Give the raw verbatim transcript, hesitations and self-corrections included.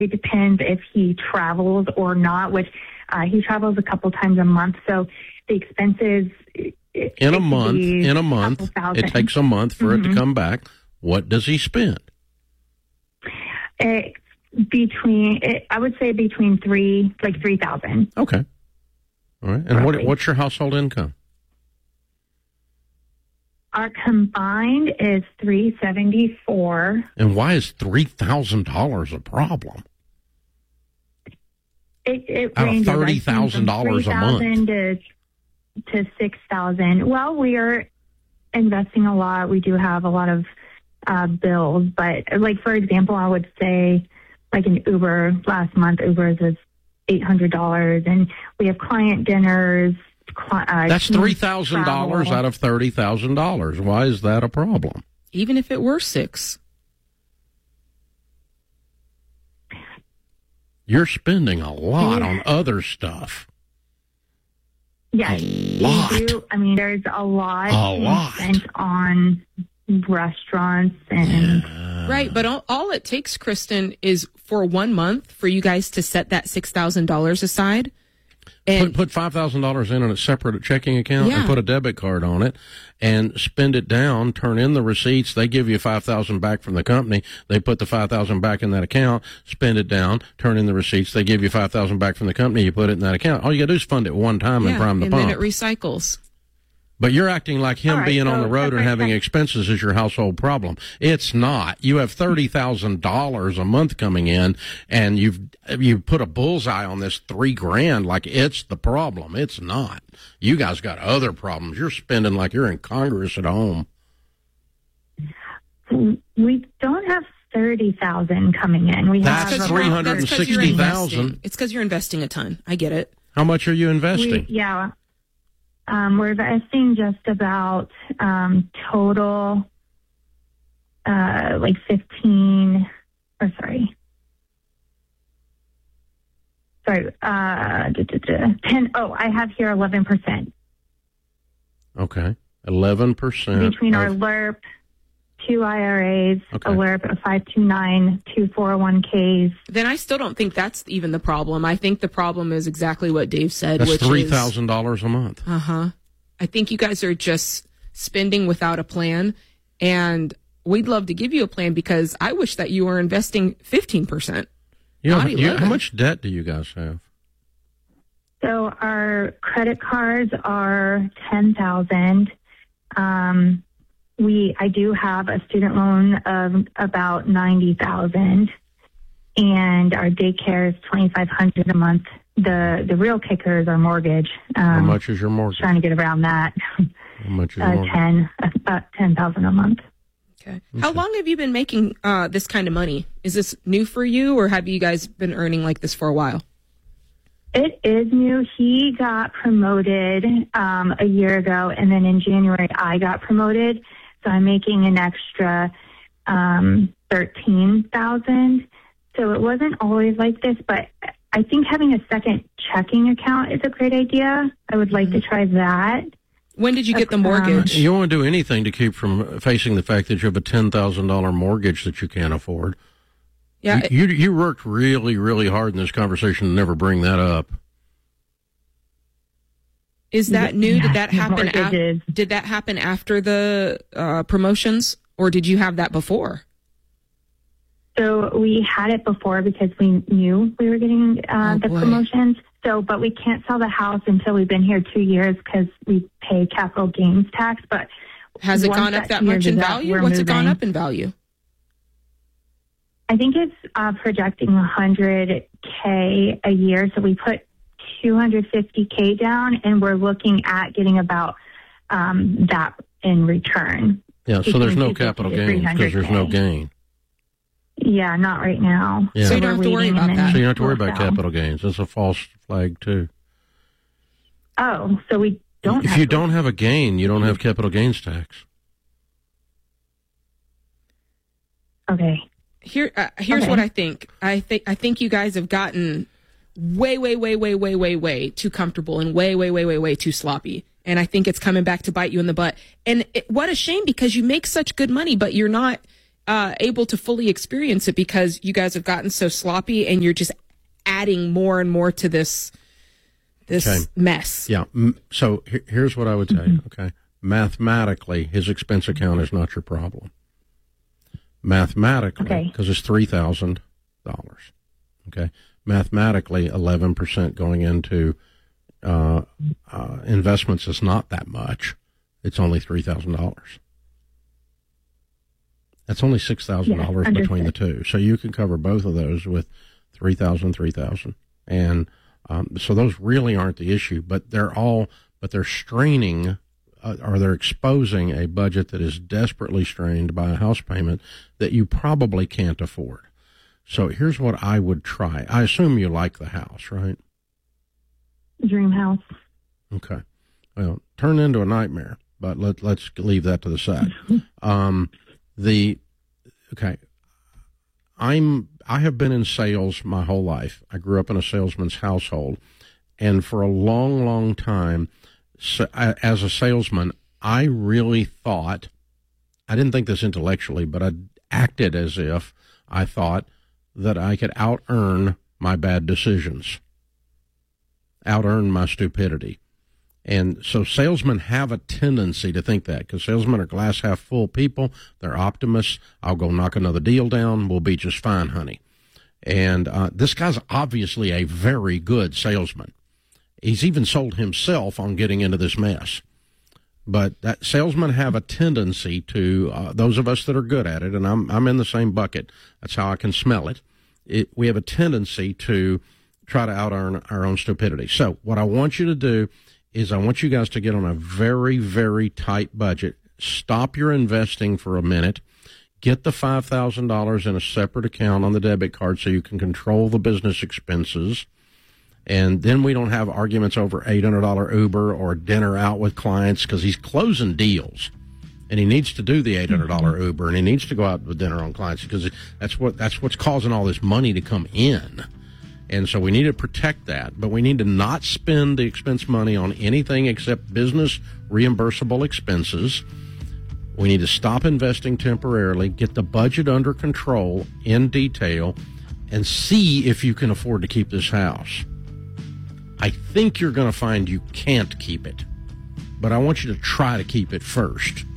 it depends if he travels or not, which uh, he travels a couple times a month. So the expenses it, in a month, in a month, it takes a month for mm-hmm. it to come back. What does he spend? It, between, it, I would say between three, like three thousand. Okay. All right. And what, what's your household income? Our combined is three seventy four. And why is three thousand dollars a problem? It, it Out ranges of thirty thousand dollars a month to to six thousand. Well, we are investing a lot. We do have a lot of uh, bills, but like for example, I would say like an Uber last month. Uber's was eight hundred dollars, and we have client dinners. Uh, That's three thousand dollars out of thirty thousand dollars. Why is that a problem? Even if it were six. You're spending a lot yeah. on other stuff. Yes. A lot. Do. I mean, there's a lot, a lot. spent on restaurants. and yeah. Right, but all, all it takes, Kristen, is for one month for you guys to set that six thousand dollars aside. And put put five thousand dollars in on a separate checking account yeah. and put a debit card on it and spend it down, turn in the receipts. They give you five thousand dollars back from the company. They put the five thousand dollars back in that account, spend it down, turn in the receipts. They give you five thousand dollars back from the company. You put it in that account. All you got to do is fund it one time yeah, and prime the and pump. And then it recycles. But you're acting like him right, being so on the road and having check. expenses is your household problem. It's not. You have thirty thousand dollars a month coming in, and you've you put a bullseye on this three grand like it's the problem. It's not. You guys got other problems. You're spending like you're in Congress at home. We don't have thirty thousand coming in. We That's have three hundred and sixty thousand. It's because you're investing a ton. I get it. How much are you investing? We, yeah. Um, we're investing just about um, total, uh, like fifteen, or sorry, sorry, uh, duh, duh, duh, ten. Oh, I have here eleven percent. Okay, eleven percent between of, our L E R P, two I R As, okay. a L E R P, a five two nine, two four oh one Ks. Then I still don't think that's even the problem. I think the problem is exactly what Dave said, That's which three thousand dollars a month. Uh huh. I think you guys are just spending without a plan, and we'd love to give you a plan because I wish that you were investing fifteen percent. You know, you, how much debt do you guys have? So our credit cards are ten thousand. Um, we I do have a student loan of about ninety thousand, and our daycare is twenty five hundred a month. The the real kicker is our mortgage. Um, How much is your mortgage? Trying to get around that. How much is uh, your mortgage? ten, about ten thousand a month. Okay. okay. How long have you been making uh, this kind of money? Is this new for you, or have you guys been earning like this for a while? It is new. He got promoted um, a year ago, and then in January I got promoted, so I'm making an extra um, thirteen thousand. So it wasn't always like this, but I think having a second checking account is a great idea. I would like mm-hmm. to try that. When did you get the mortgage? Um, you want to do anything to keep from facing the fact that you have a ten thousand dollars mortgage that you can't afford. Yeah, you, you you worked really, really hard in this conversation to never bring that up. Is that new? Yeah, did that happen? Af- did that happen after the uh, promotions, or did you have that before? So we had it before because we knew we were getting uh, oh, the boy. promotions. So, but we can't sell the house until we've been here two years because we pay capital gains tax. But has it gone up that, that much in value? What's moving. It gone up in value? I think it's uh, projecting one hundred K a year. So we put two hundred fifty K down, and we're looking at getting about um, that in return. Yeah, so there's no capital gains because there's no gain. Yeah, not right now. Yeah. So you don't have to worry about that. So you don't have to worry about capital gains. That's a false flag, too. Oh, so we don't If have you to. don't have a gain, you don't have capital gains tax. Okay. Here, uh, here's okay. what I think. I think I think you guys have gotten way, way, way, way, way, way, way too comfortable and way, way, way, way, way too sloppy. And I think it's coming back to bite you in the butt. And it, what a shame because you make such good money, but you're not uh, able to fully experience it because you guys have gotten so sloppy and you're just adding more and more to this this okay. mess. Yeah. So here's what I would tell mm-hmm. you. Okay. Mathematically, his expense account is not your problem. Mathematically, because okay. it's three thousand dollars. Okay. Mathematically, eleven percent going into uh, uh, investments is not that much. It's only three thousand dollars. That's only six thousand yeah, dollars between the two. So you can cover both of those with three thousand dollars, three thousand dollars. And um, so those really aren't the issue, but they're all, but they're straining uh, or they're exposing a budget that is desperately strained by a house payment that you probably can't afford. So here's what I would try. I assume you like the house, right? Dream house. Okay. Well, turn into a nightmare, but let, let's leave that to the side. um, the, okay. I'm, I have been in sales my whole life. I grew up in a salesman's household. And for a long, long time, so, as a salesman, I really thought, I didn't think this intellectually, but I acted as if I thought that I could out-earn my bad decisions, out-earn my stupidity. And so salesmen have a tendency to think that, because salesmen are glass half full people. They're optimists. I'll go knock another deal down. We'll be just fine, honey. And uh, this guy's obviously a very good salesman. He's even sold himself on getting into this mess. But that salesmen have a tendency to, uh, those of us that are good at it, and I'm I'm in the same bucket. That's how I can smell it. it we have a tendency to try to out-earn our own stupidity. So what I want you to do is I want you guys to get on a very, very tight budget. Stop your investing for a minute. Get the five thousand dollars in a separate account on the debit card so you can control the business expenses. And then we don't have arguments over eight hundred dollars Uber or dinner out with clients, because he's closing deals. And he needs to do the eight hundred dollars mm-hmm. Uber, and he needs to go out with dinner on clients, because that's what that's what's causing all this money to come in. And so we need to protect that, but we need to not spend the expense money on anything except business reimbursable expenses. We need to stop investing temporarily, get the budget under control in detail, and see if you can afford to keep this house. I think you're going to find you can't keep it, but I want you to try to keep it first.